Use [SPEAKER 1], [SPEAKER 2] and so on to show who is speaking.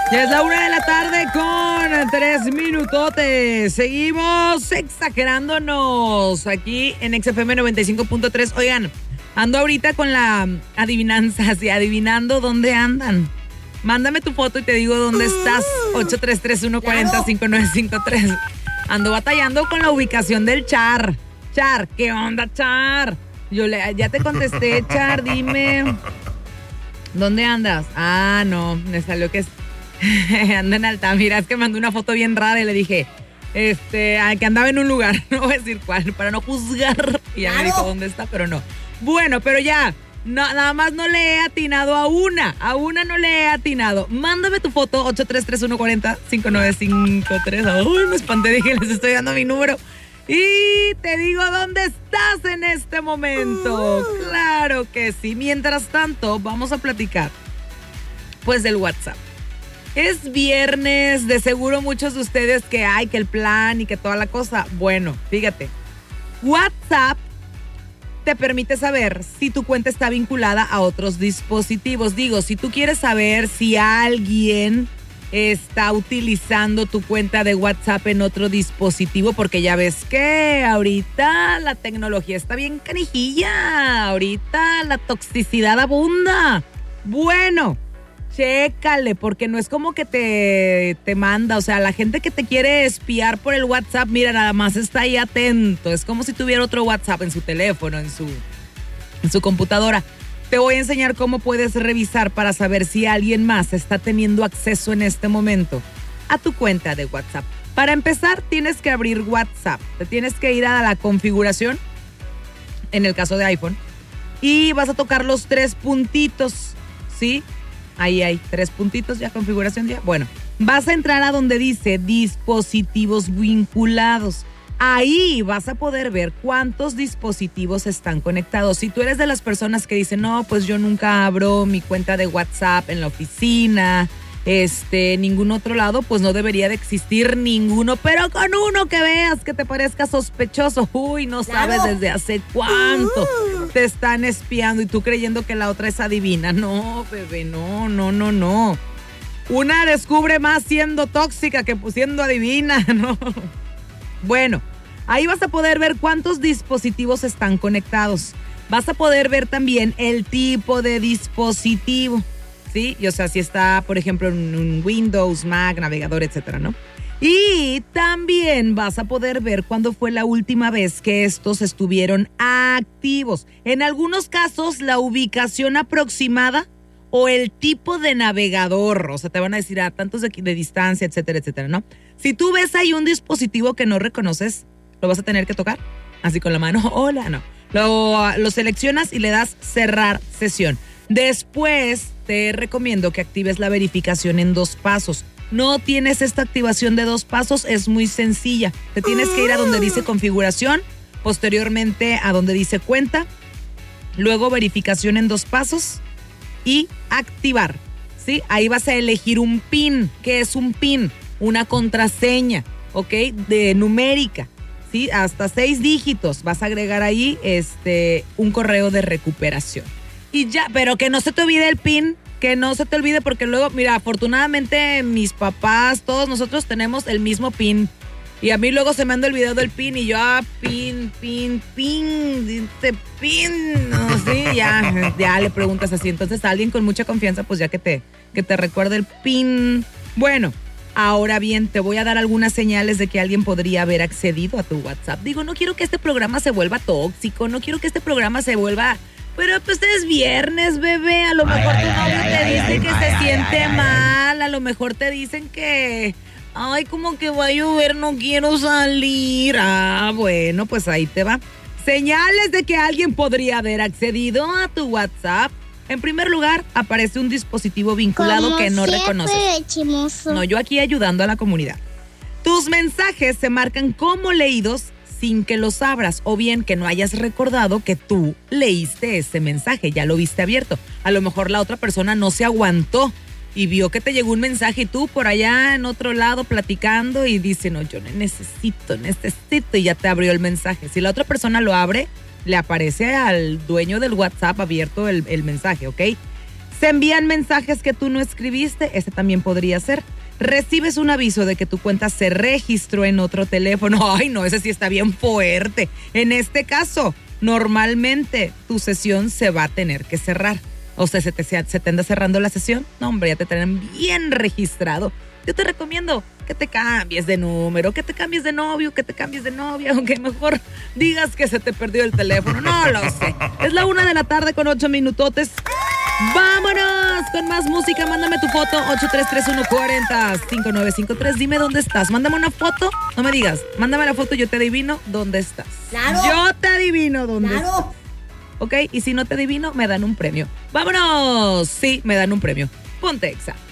[SPEAKER 1] Ya es la 1:00 con 3 minutotes. Seguimos exagerándonos aquí en XFM 95.3. Oigan, ando ahorita con la adivinanza, así, adivinando dónde andan. Mándame tu foto y te digo dónde estás. 833-140-5953. Ando batallando con la ubicación del Char. Char, ¿qué onda, Char? Ya te contesté, Char, dime. ¿Dónde andas? Ah, no, me salió que anda en Altamira. Es que me mandó una foto bien rara y le dije, que andaba en un lugar, no voy a decir cuál, para no juzgar. Y ya me dijo dónde está, pero no. Bueno, pero ya, nada más no le he atinado a una no le he atinado. Mándame tu foto, 833-140-5953. Ay, me espanté, dije, les estoy dando mi número. Y te digo dónde estás en este momento. Claro que sí. Mientras tanto, vamos a platicar, pues, del WhatsApp. Es viernes, de seguro muchos de ustedes que el plan y que toda la cosa. Bueno, fíjate, WhatsApp te permite saber si tu cuenta está vinculada a otros dispositivos. Digo, si tú quieres saber si alguien está utilizando tu cuenta de WhatsApp en otro dispositivo, porque ya ves que ahorita la tecnología está bien canijilla, ahorita la toxicidad abunda. Bueno, chécale, porque no es como que te manda, o sea, la gente que te quiere espiar por el WhatsApp, mira, nada más está ahí atento, es como si tuviera otro WhatsApp en su teléfono, en su computadora. Te voy a enseñar cómo puedes revisar para saber si alguien más está teniendo acceso en este momento a tu cuenta de WhatsApp. Para empezar, tienes que abrir WhatsApp. Te tienes que ir a la configuración, en el caso de iPhone, y vas a tocar los 3 puntitos, ¿sí? Ahí hay 3 puntitos, ya configuración ya. Bueno, vas a entrar a donde dice dispositivos vinculados. Ahí vas a poder ver cuántos dispositivos están conectados. Si tú eres de las personas que dicen, no, pues yo nunca abro mi cuenta de WhatsApp en la oficina, ningún otro lado, pues no debería de existir ninguno, pero con uno que veas que te parezca sospechoso. Uy, no sabes desde hace cuánto te están espiando y tú creyendo que la otra es adivina. No, bebé, no. Una descubre más siendo tóxica que siendo adivina, ¿no? Bueno, ahí vas a poder ver cuántos dispositivos están conectados. Vas a poder ver también el tipo de dispositivo, ¿sí? Y, o sea, si está, por ejemplo, en un Windows, Mac, navegador, etcétera, ¿no? Y también vas a poder ver cuándo fue la última vez que estos estuvieron activos. En algunos casos, la ubicación aproximada o el tipo de navegador, o sea, te van a decir a tantos de distancia, etcétera, etcétera, ¿no? Si tú ves ahí un dispositivo que no reconoces, lo vas a tener que tocar, así con la mano, hola, no. Lo seleccionas y le das cerrar sesión. Después te recomiendo que actives la verificación en 2 pasos. No tienes esta activación de 2 pasos, es muy sencilla. Te tienes que ir a donde dice configuración, posteriormente a donde dice cuenta, luego verificación en 2 pasos y activar, ¿sí? Ahí vas a elegir un PIN. ¿Qué es un PIN? Una contraseña, ¿ok? De numérica, ¿sí? Hasta 6 dígitos. Vas a agregar ahí un correo de recuperación. Y ya, pero que no se te olvide el PIN, que no se te olvide, porque luego, mira, afortunadamente mis papás, todos nosotros tenemos el mismo PIN. Y a mí luego se me anda el video del PIN y yo, PIN, dice PIN, no, sí, ya le preguntas así. Entonces a alguien con mucha confianza, pues ya que te recuerde el PIN. Bueno, ahora bien, te voy a dar algunas señales de que alguien podría haber accedido a tu WhatsApp. Digo, no quiero que este programa se vuelva tóxico, no quiero que este programa se vuelva... Pero pues es viernes, bebé, a lo mejor tu novio te dice que se siente mal, a lo mejor te dicen que... Ay, como que va a llover, no quiero salir. Ah, bueno, pues ahí te va. Señales de que alguien podría haber accedido a tu WhatsApp. En primer lugar, aparece un dispositivo vinculado que no reconoces.
[SPEAKER 2] Chimoso.
[SPEAKER 1] No, yo aquí ayudando a la comunidad. Tus mensajes se marcan como leídos sin que los abras, o bien que no hayas recordado que tú leíste ese mensaje, ya lo viste abierto. A lo mejor la otra persona no se aguantó y vio que te llegó un mensaje y tú por allá en otro lado platicando y dice, no, yo necesito y ya te abrió el mensaje. Si la otra persona lo abre, le aparece al dueño del WhatsApp abierto el mensaje, ¿ok? Se envían mensajes que tú no escribiste, ese también podría ser. Recibes un aviso de que tu cuenta se registró en otro teléfono. Ay, no, ese sí está bien fuerte. En este caso, normalmente tu sesión se va a tener que cerrar. O sea, se te anda cerrando la sesión. No, hombre, ya te tienen bien registrado. Yo te recomiendo que te cambies de número, que te cambies de novio, que te cambies de novia, aunque mejor digas que se te perdió el teléfono. No lo sé. Es la 1:00 con 8 minutotes. ¡Vámonos! Con más música, mándame tu foto, 8331405953. Dime dónde estás. Mándame una foto, no me digas. Mándame la foto, yo te adivino dónde estás.
[SPEAKER 2] ¡Claro!
[SPEAKER 1] Yo te adivino dónde estás.
[SPEAKER 2] ¡Claro!
[SPEAKER 1] ¿Ok? Y si no te adivino, me dan un premio. ¡Vámonos! Sí, me dan un premio. Ponte Exa.